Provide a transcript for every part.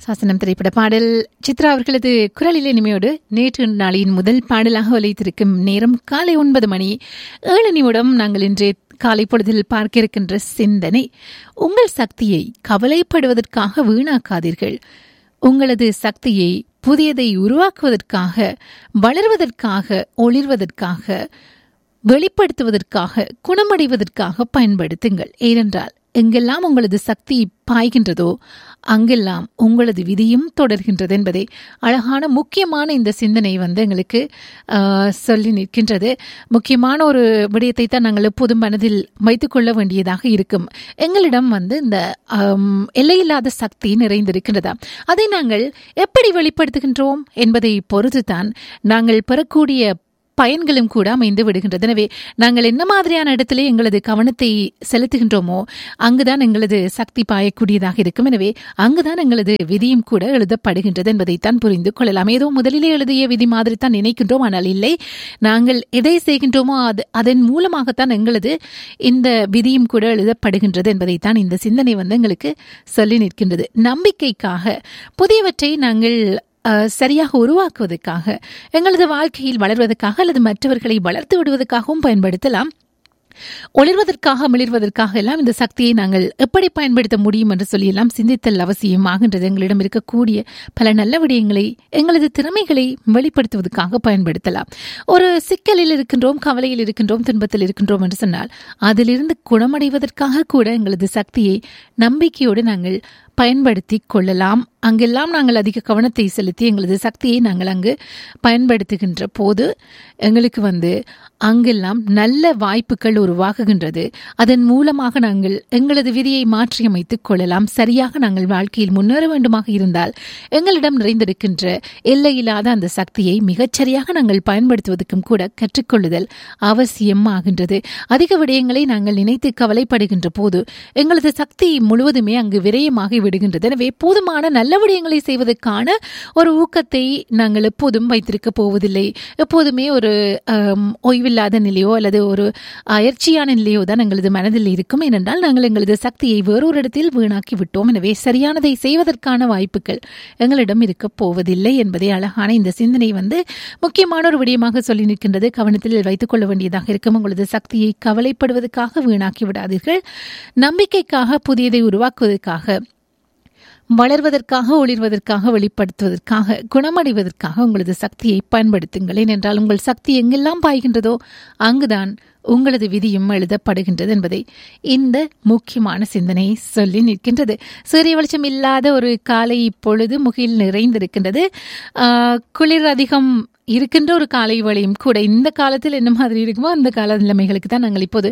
சாசனம் திரைப்பட பாடல் சித்ரா அவர்களது குரலில் இனிமையோடு நேற்று நாளின் முதல் பாடலாக ஒலித்திருக்கும் நேரம் காலை 9 மணி 7 நிமிடம். நாங்கள் இன்றைய காலை பொழுதில் பார்க்க இருக்கின்ற சிந்தனை, உங்கள் சக்தியை கவலைப்படுவதற்காக வீணாக்காதீர்கள். உங்களது சக்தியை புதியதை உருவாக்குவதற்காக, வளர்வதற்காக, ஒளிர்வதற்காக, வெளிப்படுத்துவதற்காக, குணமடைவதற்காக பயன்படுத்துங்கள். ஏனென்றால் எங்கெல்லாம் உங்களது சக்தி பாய்கின்றதோ அங்கெல்லாம் உங்களது விதியும் தொடர்கின்றது என்பதை அழகான முக்கியமான இந்த சிந்தனை எங்களுக்கு சொல்லி நிற்கின்றது. முக்கியமான ஒரு விடயத்தை தான் நாங்கள் எப்போதும் மனதில் வைத்துக்கொள்ள வேண்டியதாக இருக்கும். எங்களிடம் இந்த எல்லையில்லாத சக்தி நிறைந்திருக்கின்றதா, அதை நாங்கள் எப்படி வெளிப்படுத்துகின்றோம் என்பதை பொறுத்துதான் நாங்கள் பெறக்கூடிய பயன்களும் கூட அமைந்து விடுகின்றது. எனவே நாங்கள் என்ன மாதிரியான இடத்திலே எங்களது கவனத்தை செலுத்துகின்றோமோ அங்குதான் எங்களது சக்தி பாயக்கூடியதாக இருக்கும். எனவே அங்குதான் எங்களது விதியும் கூட எழுதப்படுகின்றது என்பதைத்தான் புரிந்து கொள்ளலாம். ஏதோ முதலிலே எழுதிய விதி மாதிரி தான் நினைக்கின்றோம், ஆனால் இல்லை, நாங்கள் எதை செய்கின்றோமோ அதன் மூலமாகத்தான் எங்களது இந்த விதியும் கூட எழுதப்படுகின்றது என்பதைத்தான் இந்த சிந்தனை எங்களுக்கு சொல்லி நிற்கின்றது. நம்பிக்கைக்காக புதியவற்றை நாங்கள் சரியாக உருவாக்குவதற்காக, எங்களது வாழ்க்கையில் வளர்வதற்காக அல்லது மற்றவர்களை வளர்த்து விடுவதற்காகவும் பயன்படுத்தலாம். ஒளிர்வதற்காக, மிளிர்வதற்காக எல்லாம் இந்த சக்தியை நாங்கள் எப்படி பயன்படுத்த முடியும் என்று சொல்லி எல்லாம் சிந்தித்தல் அவசியமாகின்றது. எங்களிடம் இருக்கக்கூடிய பல நல்ல விடயங்களை, எங்களது திறமைகளை வெளிப்படுத்துவதற்காக பயன்படுத்தலாம். ஒரு சிக்கலில் இருக்கின்றோம், கவலையில் இருக்கின்றோம், துன்பத்தில் இருக்கின்றோம் என்று சொன்னால் அதிலிருந்து குணமடைவதற்காக கூட எங்களது சக்தியை நம்பிக்கையோடு நாங்கள் பயன்படுத்தி கொள்ளலாம். அங்கெல்லாம் நாங்கள் அதிக கவனத்தை செலுத்தி எங்களது சக்தியை நாங்கள் அங்கு பயன்படுத்துகின்ற போது எங்களுக்கு அங்கெல்லாம் நல்ல வாய்ப்புகள் உருவாகுகின்றது. அதன் மூலமாக நாங்கள் எங்களது விதியை மாற்றியமைத்துக் கொள்ளலாம். சரியாக நாங்கள் வாழ்க்கையில் முன்னேற வேண்டுமாக இருந்தால் எங்களிடம் நிறைந்திருக்கின்ற எல்லையில்லாத அந்த சக்தியை மிகச்சரியாக நாங்கள் பயன்படுத்துவதற்கும் கூட கற்றுக்கொள்ளுதல் அவசியம் ஆகின்றது. அதிக விடயங்களை நாங்கள் நினைத்து கவலைப்படுகின்ற போது எங்களது சக்தி முழுவதுமே அங்கு விரயமாகி விடுகின்றது. எனவே போதுமான நல்ல விடயங்களை செய்வதற்கான ஒரு ஊக்கத்தை நாங்கள் எப்போதும் வைத்திருக்க போவதில்லை. எப்போதுமே ஒரு ஓய்வில்லாத நிலையோ அல்லது ஒரு அயற்சியான நிலையோ தான் எங்களது மனதில் இருக்கும். ஏனென்றால் நாங்கள் எங்களது சக்தியை வேறொரு இடத்தில் வீணாக்கி விட்டோம். எனவே சரியானதை செய்வதற்கான வாய்ப்புகள் எங்களிடம் இருக்க போவதில்லை என்பதை அழகான இந்த சிந்தனை முக்கியமான ஒரு விடயமாக சொல்லி நிற்கின்றது. கவனத்தில் வைத்துக் கொள்ள வேண்டியதாக இருக்கும். உங்களது சக்தியை கவலைப்படுவதற்காக வீணாக்கி விடாதீர்கள். நம்பிக்கைக்காக, புதியதை உருவாக்குவதற்காக, வளர்வதற்காக, ஒளிர்வதற்காக, வெளிப்படுத்துவதற்காக, குணமடைவதற்காக உங்களது சக்தியை பயன்படுத்துங்கள். ஏனென்றால் உங்கள் சக்தி எங்கெல்லாம் பாய்கின்றதோ அங்குதான் உங்களது விதியும் எழுதப்படுகின்றது என்பதை இந்த முக்கியமான சிந்தனை சொல்லி நிற்கின்றது. சூரிய வெளிச்சம் இல்லாத ஒரு காலை இப்பொழுது முகில் நிறைந்திருக்கின்றது. குளிர் அதிகம் இருக்கின்ற ஒரு காலை வேளையும் கூட. இந்த காலத்தில் என்ன மாதிரி இருக்குமோ அந்த கால நிலைமைகளுக்கு தான் நாங்கள் இப்போது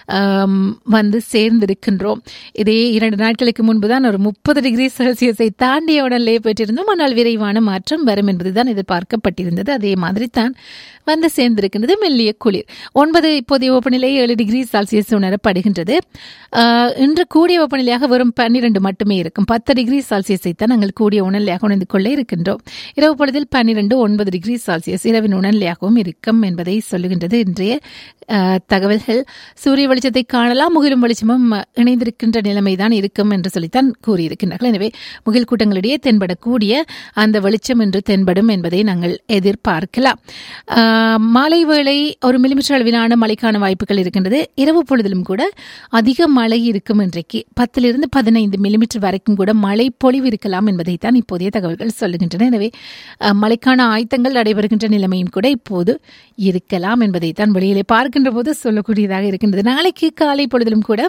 சேர்ந்திருக்கின்றோம். இதே 2 நாட்களுக்கு முன்பு தான் ஒரு 30 டிகிரி செல்சியஸை தாண்டிய உடனே பெற்றிருந்தோம். ஆனால் விரைவான மாற்றம் வரும் என்பதுதான் எதிர்பார்க்கப்பட்டிருந்தது. அதே மாதிரி தான் சேர்ந்திருக்கின்றது. மெல்லிய குளிர். 9 இப்போதைய வெப்பநிலை 7 டிகிரி செல்சியஸ் உணரப்படுகின்றது. இன்று கூடிய வெப்பநிலையாக வெறும் 12 மட்டுமே இருக்கும். 10 டிகிரி செல்சியஸை தான் நாங்கள் கூடிய உணர்நிலையாக உணர்ந்து கொள்ள இருக்கின்றோம். இரவு பொழுதில் 12, 9 டிகிரி செல்சியஸ் இரவின் உணர்நிலையாகவும் இருக்கும் என்பதை சொல்லுகின்றது இன்றைய தகவல்கள். சூரிய வெளிச்சத்தை காணலாம், முகிலும் வெளிச்சமும் இணைந்திருக்கின்ற நிலைமைதான் இருக்கும் என்று சொல்லித்தான் கூறியிருக்கின்றார்கள். எனவே முகில் கூட்டங்களிடையே தென்படக்கூடிய அந்த வெளிச்சம் என்று தென்படும் என்பதை நாங்கள் எதிர்பார்க்கலாம். மாலை வேளை 1 மில்லிமீட்டர் அளவிலான மழைக்கான வாய்ப்புகள் இருக்கின்றது. இரவு பொழுதிலும் கூட அதிக மழை இருக்கும். இன்றைக்கு 10 to 15 மில்லிமீட்டர் வரைக்கும் கூட மழை பொழிவு இருக்கலாம் என்பதைத்தான் இப்போதைய தகவல்கள் சொல்லுகின்றன. எனவே மழைக்கான ஆயத்தங்கள் நடைபெறுகின்ற நிலைமையும் கூட இப்போது இருக்கலாம் என்பதைத்தான் வெளியிலே பார்க்கின்ற போது சொல்லக்கூடியதாக இருக்கின்றது. நாளைக்கு காலை பொழுதிலும் கூட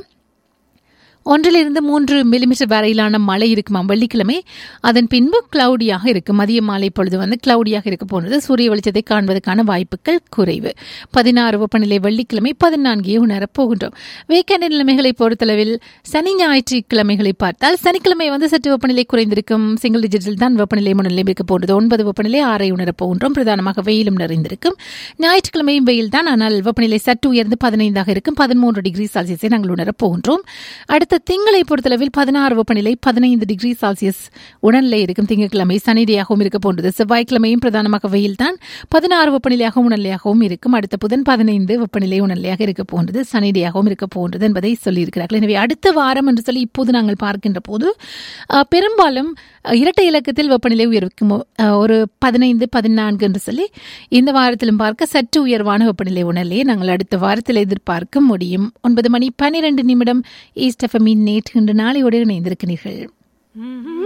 1 to 3 மில்லிமீட்டர் வரையிலான மழை இருக்குமாம் வெள்ளிக்கிழமை. அதன் பின்பு கிளவுடியாக இருக்கும். மதிய மாலை பொழுது கிளவுடியாக இருக்க போனது. சூரிய வெளிச்சத்தை காண்பதற்கான வாய்ப்புகள் குறைவு. 16 வெப்பநிலை வெள்ளிக்கிழமை, 14 உணரப் போகின்றோம். வீக்கெண்ட் நிலைமைகளை பொறுத்தளவில் சனி ஞாயிற்றுக்கிழமைகளை பார்த்தால் சனிக்கிழமை சற்று வெப்பநிலை குறைந்திருக்கும். சிங்கிள் டிஜிட்டில் தான் வெப்பநிலை முன்னிலை இருக்க போன்றது. 9 வெப்பநிலை 6 உணரப் போகின்றோம். பிரதானமாக வெயிலும் நிறைந்திருக்கும். ஞாயிற்றுக்கிழமையும் வெயில் தான், ஆனால் வெப்பநிலை சற்று உயர்ந்து 15 இருக்கும். 13 டிகிரி செல்சியஸை நாங்கள் உணரப் போகின்றோம். அடுத்த அடுத்த திங்களை பொறுத்தளவில் 16 வெப்பநிலை 15 டிகிரி செல்சியஸ் உணர்நிலை இருக்கும். திங்கட்கிழமை சனிடையாகவும் இருக்க போன்றது. செவ்வாய்க்கிழமையும் பிரதானமாக வெயில் தான் 16 வெப்பநிலையாகவும் உணர்நிலையாகவும் இருக்கும். அடுத்த புதன் 15 வெப்பநிலை உணர்நிலையாக இருக்க போன்றது. சனிடையாகவும் இருக்க போன்றது என்பதை சொல்லியிருக்கிறார்கள். எனவே அடுத்த வாரம் என்று சொல்லி இப்போது நாங்கள் பார்க்கின்ற போது பெரும்பாலும் இரட்டை இலக்கத்தில் வெப்பநிலை உயர்வுக்கும் ஒரு 15 14 என்று சொல்லி இந்த வாரத்திலும் பார்க்க சற்று உயர்வான வெப்பநிலை உணர்நிலையை நாங்கள் அடுத்த வாரத்தில் எதிர்பார்க்க முடியும். 9 மணி 12 நிமிடம் ஈஸ்ட் எஃப்எம் நேற்று இன்று நாளையோடு இணைந்திருக்கிறீர்கள்.